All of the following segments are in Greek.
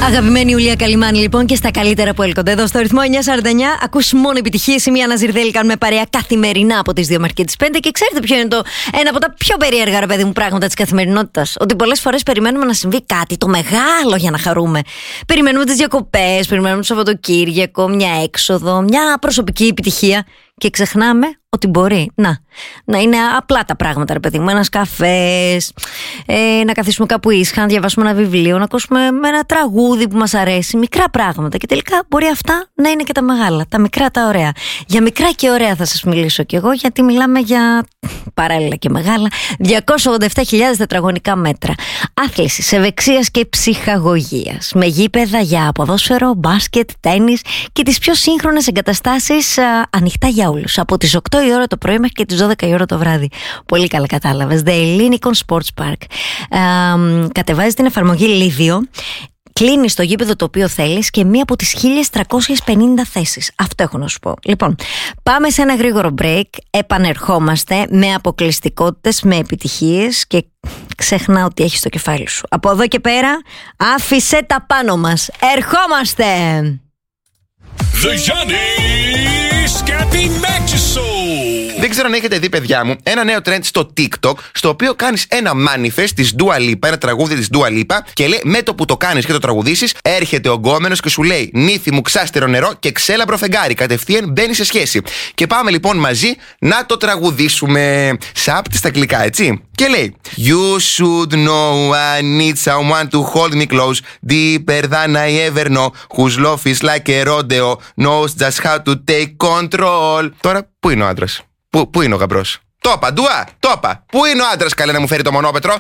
Αγαπημένη Ιουλία Καλιμάνη, λοιπόν, και στα καλύτερα που έλκονται εδώ στο ρυθμό 949. Ακούς μόνο επιτυχίες. Η Μία Ναζιρδέλη, κάνουμε παρέα καθημερινά από τις 2 μέχρι και τις 5. Και ξέρετε ποιο είναι ένα από τα πιο περίεργα, ρε παιδί μου, πράγματα της καθημερινότητας? Ότι πολλές φορές περιμένουμε να συμβεί κάτι το μεγάλο για να χαρούμε. Περιμένουμε τις διακοπές, περιμένουμε το Σαββατοκύριακο, μια έξοδο, μια προσωπική επιτυχία. Και ξεχνάμε ότι μπορεί να είναι απλά τα πράγματα, ρε παιδί μου. Ένας καφές, να καθίσουμε κάπου ήσυχα, να διαβάσουμε ένα βιβλίο, να ακούσουμε ένα τραγούδι που μας αρέσει. Μικρά πράγματα. Και τελικά μπορεί αυτά να είναι και τα μεγάλα, τα μικρά, τα ωραία. Για μικρά και ωραία θα σας μιλήσω κι εγώ, γιατί μιλάμε για παράλληλα και μεγάλα. 287.000 τετραγωνικά μέτρα άθλησης, ευεξίας και ψυχαγωγίας. Με γήπεδα για ποδόσφαιρο, μπάσκετ, τένις και τις πιο σύγχρονες εγκαταστάσεις ανοιχτά για όλους. Από τις 8 η ώρα το πρωί μέχρι και τις 12 η ώρα το βράδυ. Πολύ καλά κατάλαβες. The Ellinikon Sports Park. Κατεβάζεις την εφαρμογή Livio, κλείνεις το γήπεδο το οποίο θέλεις και μία από τις 1350 θέσεις. Αυτό έχω να σου πω. Λοιπόν, πάμε σε ένα γρήγορο break. Επανερχόμαστε με αποκλειστικότητες, με επιτυχίες και ξεχνά ότι έχεις το κεφάλι σου. Από εδώ και πέρα, άφησε τα πάνω μας. Ερχόμαστε! The Γιάννης και τη Show. Δεν ξέρω αν έχετε δει, παιδιά μου, ένα νέο trend στο TikTok, στο οποίο κάνεις ένα manifest της Dua Lipa, ένα τραγούδι της Dua Lipa, και λέει με το που το κάνεις και το τραγουδήσεις, έρχεται ο γκόμενος και σου λέει νύφη μου, ξάστερο νερό και ξέλαμπρο φεγγάρι. Κατευθείαν μπαίνει σε σχέση. Και πάμε λοιπόν μαζί να το τραγουδήσουμε. Σάπτη στα αγγλικά, έτσι. Και λέει You should know I need someone to hold me close, deeper than I ever know, whose love is like a rodeo, knows just how to take control. Τώρα, πού είναι ο άντρας? Πού είναι ο γαμπρός? Το είπα, Ντουά, το είπα. Πού είναι ο άντρας, καλέ, να μου φέρει το μονόπετρο?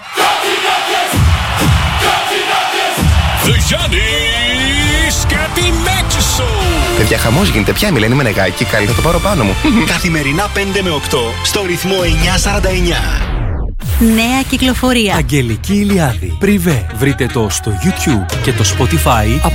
The Γιάννης και τη Show. Παιδιά, χαμός γίνεται πια, μιλάνε με νεγάκι, καλή, θα το πάρω πάνω μου. Καθημερινά 5 με 8 στο ρυθμό 949. Νέα κυκλοφορία. Αγγελική Ηλιάδη. Πριβέ. Βρείτε το στο YouTube και το Spotify.